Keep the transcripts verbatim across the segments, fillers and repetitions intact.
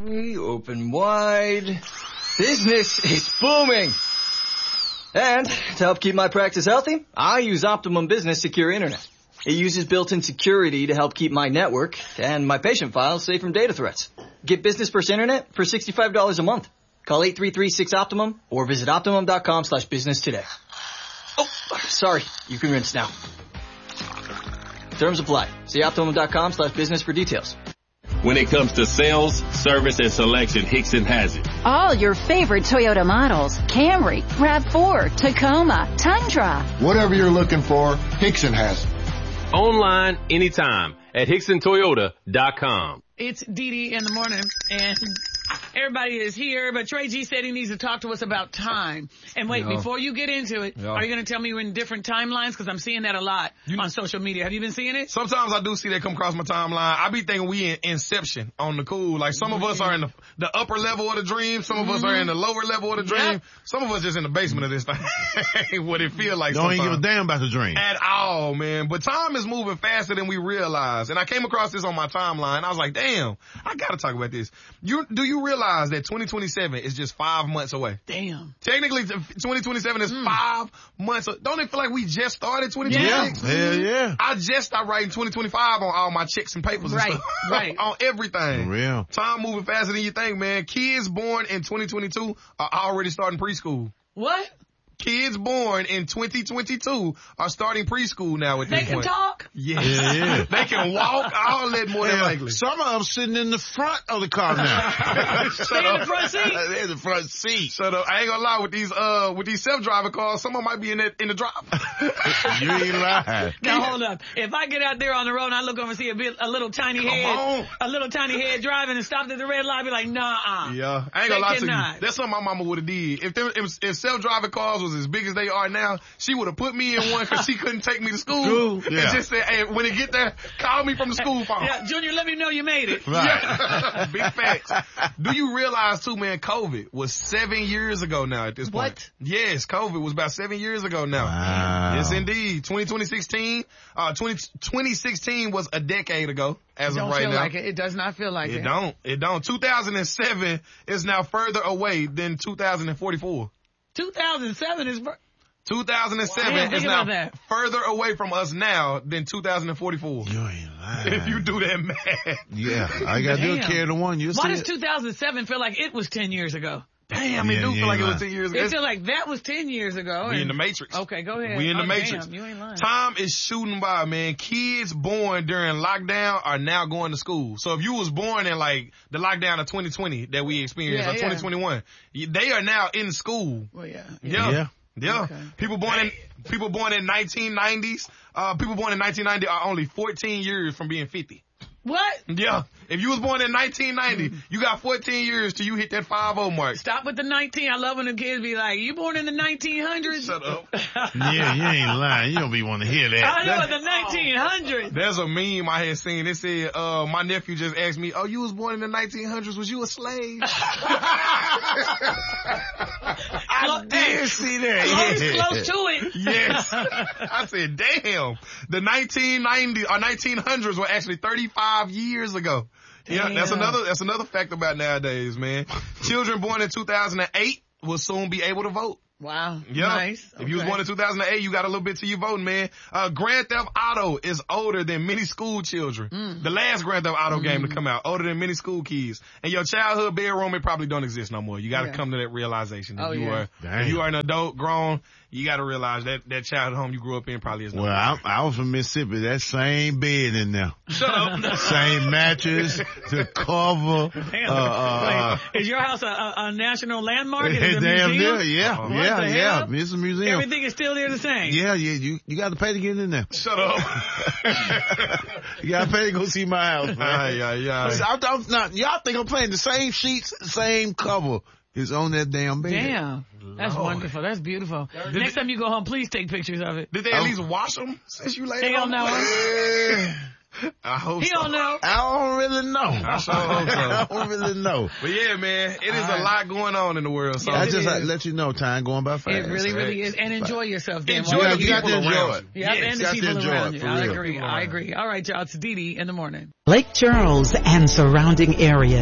We open wide. Business is booming. And to help keep my practice healthy, I use Optimum Business Secure Internet. It uses built-in security to help keep my network and my patient files safe from data threats. Get Business First Internet for sixty-five dollars a month. Call eight three three six Optimum or visit Optimum.com slash business today. Oh, sorry. You can rinse now. Terms apply. See Optimum.com slash business for details. When it comes to sales, service, and selection, Hickson has it. All your favorite Toyota models. Camry, RAV four, Tacoma, Tundra. Whatever you're looking for, Hickson has it. Online, anytime, at Hickson Toyota dot com. It's Dee Dee in the morning, and everybody is here, but Trey G said he needs to talk to us about time. And wait, Yeah. before you get into it, Yeah. are you going to tell me you're in different timelines? Because I'm seeing that a lot You- on social media. Have you been seeing it? Sometimes I do see that come across my timeline. I be thinking we in Inception on the cool. Like some of us are in the, the upper level of the dream. Some of us are in the lower level of the dream. Yep. Some of us just in the basement of this thing. What it feel like Don't even sometimes. give a damn about the dream. At all, man. But time is moving faster than we realize. And I came across this on my timeline. I was like, damn, I gotta talk about this. You, do you realize that twenty twenty-seven is just five months away? Damn. Technically, twenty twenty-seven is Mm. five months. Don't it feel like we just started twenty twenty-six? Yeah, hell yeah. I just started writing twenty twenty-five on all my checks and papers Right, and stuff. right. On everything. For real. Time moving faster than you think, man. Kids born in twenty twenty-two are already starting preschool. What? Kids born in twenty twenty-two are starting preschool now at this They can point. talk? Yes. Yeah, yeah. They can walk, all that more than Hell, likely. some of them sitting in the front of the car now. They in the front seat? They're in the front seat. Shut up. I ain't gonna lie, with these, uh, with these self-driving cars, some of them might be in the, in the drop. You ain't lying. Now hold up. If I get out there on the road and I look over and see a bit, a little tiny Come head, on. a little tiny head driving and stopped at the red light, I'd be like, nah. Yeah, I ain't They gonna lie to cannot. you. That's something my mama would have did. If, there, if if self-driving cars was as big as they are now, she would have put me in one because she couldn't take me to school. School, And yeah. just said, hey, when it get there, call me from the school phone. Yeah, Junior, let me know you made it. Right. Big facts. Do you realize too, man, COVID was seven years ago now at this point. What? Yes, COVID was about seven years ago now. Wow. Yes, indeed. twenty sixteen, uh, twenty, twenty sixteen was a decade ago as Don't of right feel now. like it. It does not feel like it. It don't. It don't. two thousand seven is now further away than two thousand forty-four. two thousand seven is... ver- two thousand seven Wow. is Think now about that. further away from us now than two thousand forty-four. You ain't lying. If you do that math. Yeah, I got to do a Damn. carry the one. You Why see does it? two thousand seven feel like it was ten years ago? Damn, it Yeah, do you feel like ain't it was lying. ten years ago. It feel like that was ten years ago. We in and- the Matrix. Okay, go ahead. We in the Oh, Matrix. Damn, you ain't lying. Time is shooting by, man. Kids born during lockdown are now going to school. So if you was born in like the lockdown of twenty twenty that we experienced, Yeah, or yeah. twenty twenty-one, you- they are now in school. Well, yeah. Yeah. Yeah. Yeah. Okay. People born in, people born in nineteen nineties, uh, people born in nineteen ninety are only fourteen years from being fifty. What? Yeah. If you was born in nineteen ninety, you got fourteen years till you hit that five oh mark. Stop with the nineteen. I love when the kids be like, you born in the nineteen hundreds? Shut up. Yeah, you ain't lying. You don't be wanting to hear that. I know, the nineteen hundreds. There's a meme I had seen. It said, uh, my nephew just asked me, oh, you was born in the nineteen hundreds. Was you a slave? I did see that. Close, Yeah. close to it. Yes. I said, damn. The nineteen ninety or nineteen hundreds were actually thirty-five years ago. Yeah, that's Damn. another, that's another fact about nowadays, man. Children born in two thousand eight will soon be able to vote. Wow. Yeah. Nice. If you was Okay. born in two thousand eight, you got a little bit to your voting, man. Uh, Grand Theft Auto is older than many school children. Mm. The last Grand Theft Auto game to come out, older than many school kids. And your childhood bedroom, it probably don't exist no more. You gotta Yeah. come to that realization. If Oh, you yeah. are, Damn. if you are an adult, grown, you gotta realize that that childhood home you grew up in probably is no Well, more. I, I was from Mississippi. That same bed in there. Shut up. Same mattress, the cover. Damn. Uh, uh, Wait, is your house a, a, a national landmark? Is it a damn museum? near, yeah, What yeah, the yeah. hell? It's a museum. Everything is still there the same. Yeah, yeah, you you got to pay to get in there. Shut up. You got to pay to go see my house, man. Aye, aye, aye. I'm, I'm not, y'all think I'm playing the same sheets, same cover is on that damn bed. Damn. That's Lord. wonderful. That's beautiful. Next time you go home, please take pictures of it. Did they at least wash them since you laid They on don't know. Eh, I hope He so. don't know. I don't really know. I sure hope so. I don't really know. But yeah, man, it is All a right. lot going on in the world. So I it just is. uh, let you know, time going by fast. It really, really right. is. And enjoy yourself, Dan. Enjoy While the you got people to enjoy around it. you. Yep, Yes. and the got to people enjoy around it, you. for I real. agree. People I around. agree. All right, y'all. It's Dee Dee in the morning. Lake Charles and surrounding areas.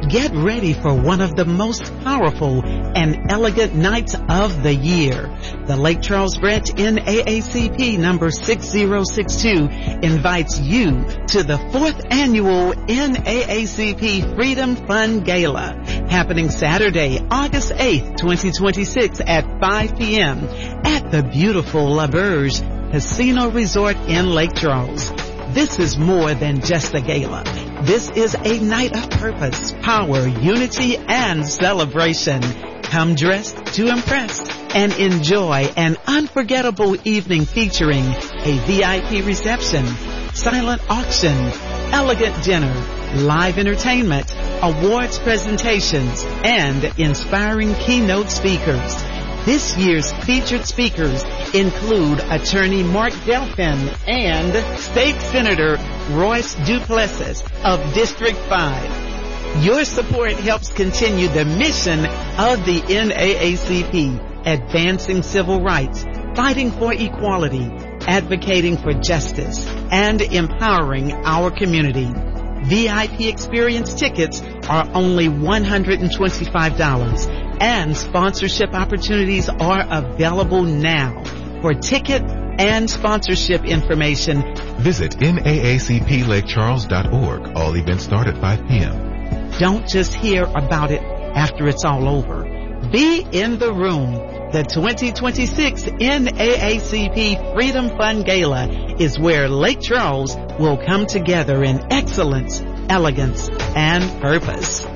Get ready for one of the most powerful and elegant nights of the year. The Lake Charles Branch N double A C P number six zero six two invites you to the fourth annual N double A C P Freedom Fun Gala, happening Saturday, August eighth, twenty twenty-six at five p.m. at the beautiful La Berge Casino Resort in Lake Charles. This is more than just a gala. This is a night of purpose, power, unity, and celebration. Come dressed to impress and enjoy an unforgettable evening featuring a V I P reception, silent auction, elegant dinner, live entertainment, awards presentations, and inspiring keynote speakers. This year's featured speakers include attorney Mark Delphin and State Senator Royce Duplessis of District five. Your support helps continue the mission of the N double A C P, advancing civil rights, fighting for equality, advocating for justice, and empowering our community. V I P experience tickets are only one hundred twenty-five dollars, and sponsorship opportunities are available now. For ticket and sponsorship information, visit N double A C P lake charles dot org. All events start at five p.m. Don't just hear about it after it's all over. Be in the room. The twenty twenty-six N double A C P Freedom Fun Gala is where Lake Charles will come together in excellence, elegance, and purpose.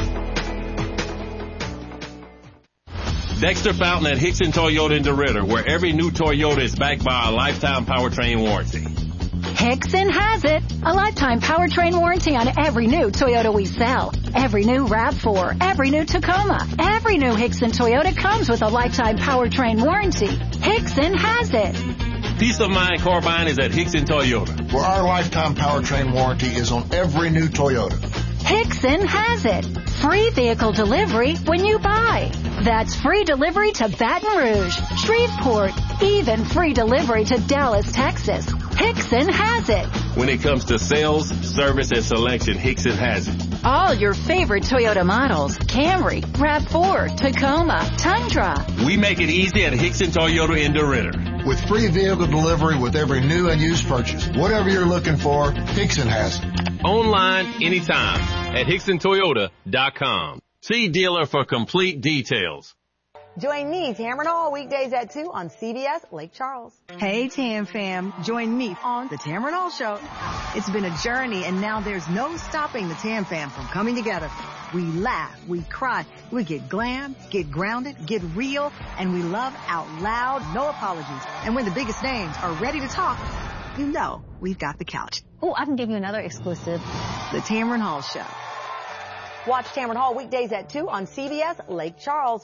Dexter Fountain at Hickson Toyota in DeRidder, where every new Toyota is backed by a lifetime powertrain warranty. Hickson has it. A lifetime powertrain warranty on every new Toyota we sell. Every new RAV four, every new Tacoma, every new Hickson Toyota comes with a lifetime powertrain warranty. Hickson has it. Peace of mind car buying is at Hickson Toyota, where our lifetime powertrain warranty is on every new Toyota. Hickson has it. Free vehicle delivery when you buy. That's free delivery to Baton Rouge, Shreveport, even free delivery to Dallas, Texas. Hickson has it. When it comes to sales, service, and selection, Hickson has it. All your favorite Toyota models, Camry, RAV four, Tacoma, Tundra. We make it easy at Hickson Toyota in DeRidder. With free vehicle delivery with every new and used purchase. Whatever you're looking for, Hickson has it. Online, anytime, at Hickson Toyota dot com. See dealer for complete details. Join me, Tamron Hall, weekdays at two on C B S Lake Charles. Hey, Tam fam. Join me on the Tamron Hall Show. It's been a journey, and now there's no stopping the Tam fam from coming together. We laugh, we cry, we get glam, get grounded, get real, and we love out loud, no apologies. And when the biggest names are ready to talk, you know we've got the couch. Oh, I can give you another exclusive. The Tamron Hall Show. Watch Tamron Hall weekdays at two on C B S Lake Charles.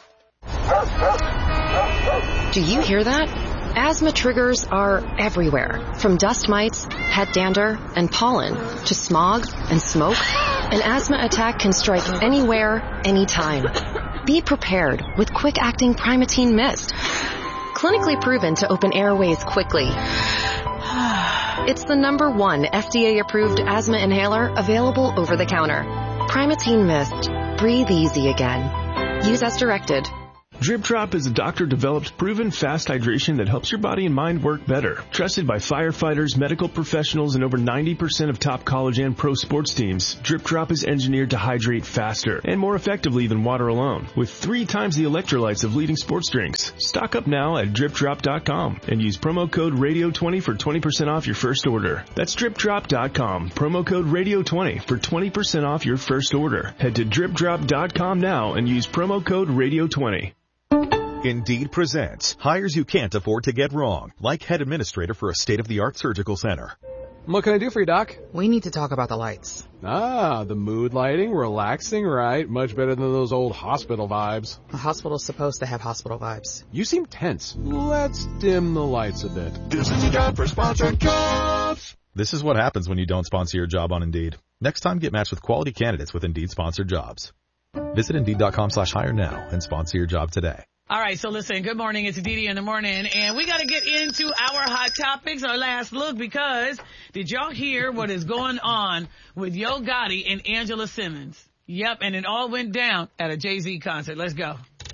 Do you hear that? Asthma triggers are everywhere, from dust mites, pet dander, and pollen, to smog and smoke. An asthma attack can strike anywhere, anytime. Be prepared with quick-acting Primatene Mist. Clinically proven to open airways quickly. It's the number one F D A-approved asthma inhaler available over the counter. Primatene Mist. Breathe easy again. Use as directed. Drip Drop is a doctor-developed, proven fast hydration that helps your body and mind work better. Trusted by firefighters, medical professionals, and over ninety percent of top college and pro sports teams, Drip Drop is engineered to hydrate faster and more effectively than water alone, with three times the electrolytes of leading sports drinks. Stock up now at drip drop dot com and use promo code radio twenty for twenty percent off your first order. That's drip drop dot com, promo code radio twenty for twenty percent off your first order. Head to drip drop dot com now and use promo code radio twenty. Indeed presents hires you can't afford to get wrong, like head administrator for a state-of-the-art surgical center. What can I do for you, Doc? We need to talk about the lights. Ah, the mood lighting, relaxing, right? Much better than those old hospital vibes. A hospital's supposed to have hospital vibes. You seem tense. Let's dim the lights a bit. This is your job for sponsored jobs. This is what happens when you don't sponsor your job on Indeed. Next time, get matched with quality candidates with Indeed sponsored jobs. Visit Indeed dot com slash hire now and sponsor your job today. All right, so listen, good morning. It's Dee Dee in the morning, and we got to get into our hot topics, our last look, because did y'all hear what is going on with Yo Gotti and Angela Simmons? Yep, and it all went down at a Jay-Z concert. Let's go.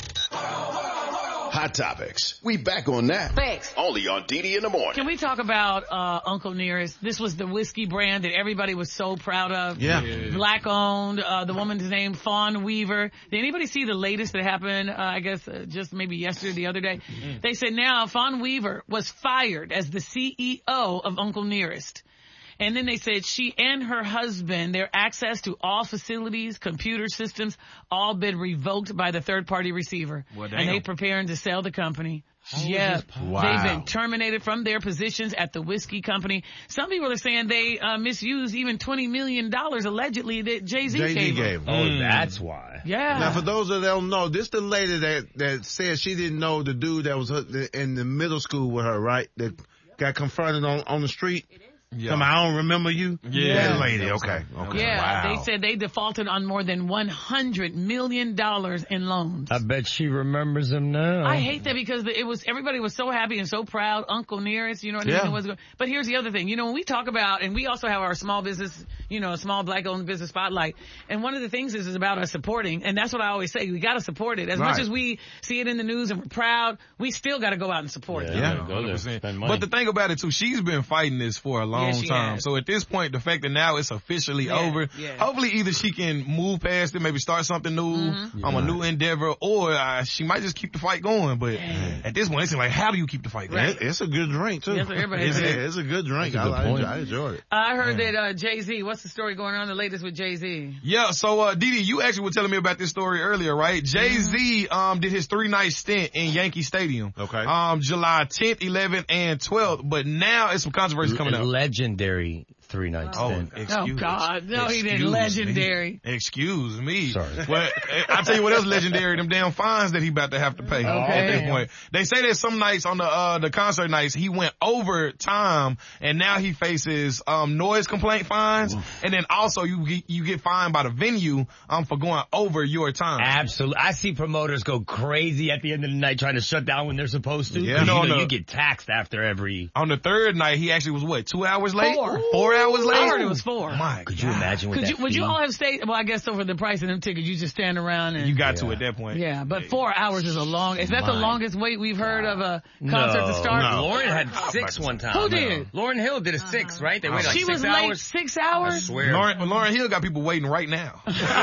Hot Topics. We back on that. Thanks. Only on D D in the morning. Can we talk about uh Uncle Nearest? This was the whiskey brand that everybody was so proud of. Yeah. yeah. Black owned. Uh, the woman's name, Fawn Weaver. Did anybody see the latest that happened, uh, I guess, uh, just maybe yesterday or the other day? Mm-hmm. They said now Fawn Weaver was fired as the C E O of Uncle Nearest. And then they said she and her husband, their access to all facilities, computer systems, all been revoked by the third-party receiver. Well, and they preparing to sell the company. Yeah, wow. They've been terminated from their positions at the whiskey company. Some people are saying they uh, misused even twenty million dollars allegedly that Jay-Z, Jay-Z gave, gave them. him. Oh, Mm. that's why. Yeah. Now, for those that don't know, this the lady that, that said she didn't know the dude that was in the middle school with her, right? That got confronted on, on the street. Yeah. Come on, I don't remember you. Yeah. That lady. Okay. Okay. Yeah, Wow. they said they defaulted on more than one hundred million dollars in loans. I bet she remembers him now. I hate that because it was everybody was so happy and so proud. Uncle Nearest, you know what I Yeah. mean? It was, but here's the other thing. You know, when we talk about, and we also have our small business, you know, small black-owned business spotlight. And one of the things is, is about us supporting, and that's what I always say. We got to support it. As Right. much as we see it in the news and we're proud, we still got to go out and support it. Yeah, one hundred percent. But the thing about it too, she's been fighting this for a long Yeah, she time. has. So at this point, the fact that now it's officially Yeah, over, yeah. hopefully either she can move past it, maybe start something new, Mm-hmm. um, a new endeavor, or uh, she might just keep the fight going. But at this point, it's like, how do you keep the fight going? It- it's a good drink too. That's what everybody it's, says. a, it's a good drink. That's a good I, I, point. enjoy, I enjoyed it. I heard that uh, Jay-Z, what's the story going on, the latest with Jay-Z? Yeah, so uh Didi, you actually were telling me about this story earlier, right? Jay-Z um did his three night stint in Yankee Stadium. Okay. Um July tenth, eleventh, and twelfth, but now it's some controversy coming up. Legendary three night Oh, stint. excuse Oh, God. No, he didn't. excuse Legendary. Me. Excuse me. Sorry. Well, I'll tell you what else legendary, them damn fines that he about to have to pay at this point. They say that some nights on the uh the concert nights, he went over time, and now he faces um noise complaint fines, and then also you get, you get fined by the venue um for going over your time. Absolutely. I see promoters go crazy at the end of the night trying to shut down when they're supposed to. Yeah. You, No, know, no. you get taxed after every... On the third night, he actually was what, two hours late? Four. Four hours late? I heard it was four. My Could you God. imagine what Could that you, would you fee- all have stayed? Well, I guess over the price of them tickets, you just stand around and. You got to at that point. Yeah, but four hours is a long. Is that the My longest wait we've heard of a concert no, to start? No. Lauren had six one time. Who did? Lauren Hill did a six, right? They waited like She six was hours. late six hours. I swear. Lauren, Lauren Hill got people waiting right now.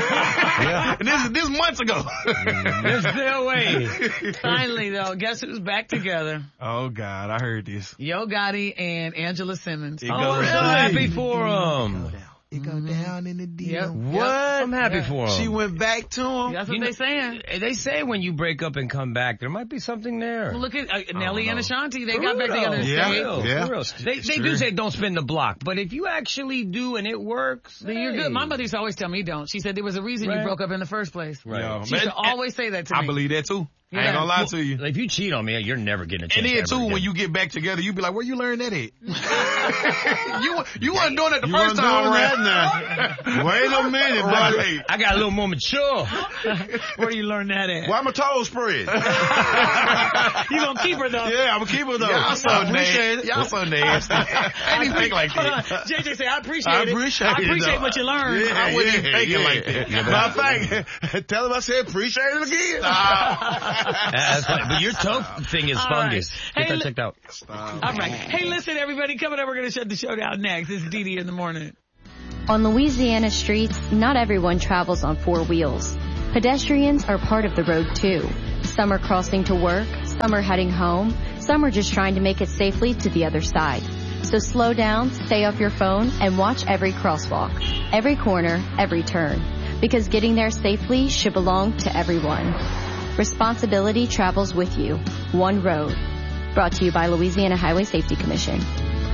yeah. And this is this months ago. They're still waiting. Finally, though, guess who's back together? Oh God, I heard this. Yo Gotti and Angela Simmons. It Oh, goes I'm so down. happy for him. It go down in the D Yep. M. What? I'm happy Yeah. for him. She went back to him. That's what You they know- saying. They say when you break up and come back, there might be something there. Well, look at uh, Nelly and know. Ashanti. They For got back real. together and Yeah. stayed. For real, Yeah. for real. They, they do say don't spin the block, but if you actually do and it works, Then you're good. My mother used to always tell me don't. She said there was a reason you Right. broke up in the first place. Right. Yeah, She used to man, always say that to I me. believe that too. I Yeah. ain't gonna lie to you. If you cheat on me, you're never getting a chance. And then ever too, again. when you get back together, you be like, "Where you learn that at?" you you wasn't doing it the You first wasn't time doing around. that now. Wait a minute, Right. buddy. I got a little more mature. Where do you learn that at? Why my toes spread? You gonna keep her though? Yeah, I'm gonna keep her though. Y'all so I appreciate nasty. it. Y'all so nasty. I didn't think like Hold on. that. J J say I appreciate I it. appreciate I it, appreciate though. what you learned. Yeah, I wasn't yeah, even thinking yeah. like that. Matter of fact, tell him I said appreciate it again. That's funny. But your toe thing is All fungus. right. Get Hey, that checked out. All right. Hey, listen, everybody. Coming up, we're going to shut the show down next. It's Dee Dee in the morning. On Louisiana streets, not everyone travels on four wheels. Pedestrians are part of the road too. Some are crossing to work, some are heading home, some are just trying to make it safely to the other side. So slow down, stay off your phone, and watch every crosswalk, every corner, every turn. Because getting there safely should belong to everyone. Responsibility travels with you. One road. Brought to you by Louisiana Highway Safety Commission.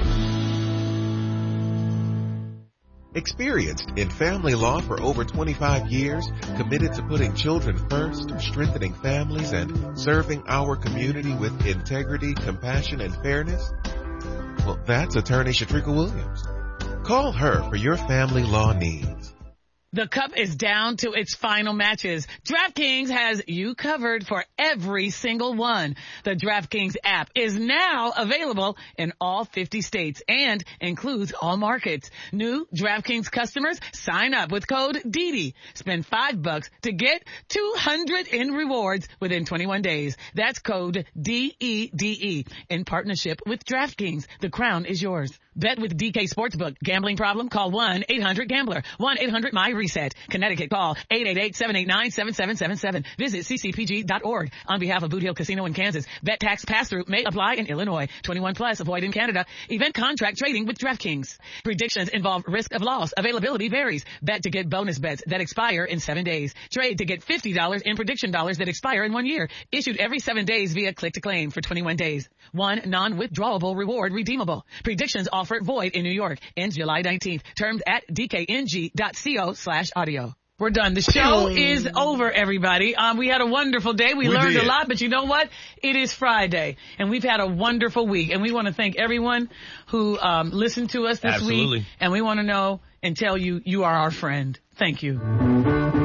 Experienced in family law for over twenty-five years, committed to putting children first, strengthening families, and serving our community with integrity, compassion, and fairness? Well, that's attorney Shatrika Williams. Call her for your family law needs. The cup is down to its final matches. DraftKings has you covered for every single one. The DraftKings app is now available in all fifty states and includes all markets. New DraftKings customers sign up with code D D. Spend five bucks to get two hundred in rewards within twenty-one days. That's code D E D E in partnership with DraftKings. The crown is yours. Bet with D K Sportsbook. Gambling problem? Call one eight hundred gambler. one eight hundred my reset. Connecticut, call eight eight eight, seven eight nine, seven seven seven seven. Visit c c p g dot org. On behalf of Boot Hill Casino in Kansas, bet tax pass-through may apply in Illinois. twenty-one plus, avoid in Canada. Event contract trading with DraftKings. Predictions involve risk of loss. Availability varies. Bet to get bonus bets that expire in seven days. Trade to get fifty dollars in prediction dollars that expire in one year. Issued every seven days via click to claim for twenty-one days. One non-withdrawable reward redeemable. Predictions offered void in New York. Ends July nineteenth. Terms at d k n g dot co slash audio. We're done. The show is over, everybody. Um, we had a wonderful day. We, we learned did. a lot, but you know what? It is Friday, and we've had a wonderful week. And we want to thank everyone who um, listened to us this Absolutely. week. And we want to know and tell you, you are our friend. Thank you.